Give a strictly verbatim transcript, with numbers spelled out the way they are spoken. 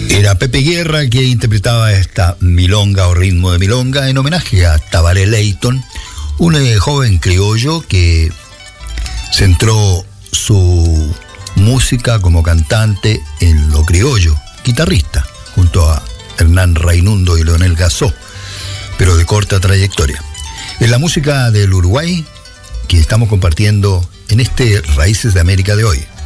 Era Pepe Guerra que interpretaba esta milonga o ritmo de milonga en homenaje a Tabaré Leyton, un eh, joven criollo que centró su música como cantante en lo criollo, guitarrista, junto a Hernán Raimundo y Leonel Gasó, pero de corta trayectoria. Es la música del Uruguay que estamos compartiendo en este Raíces de América de hoy.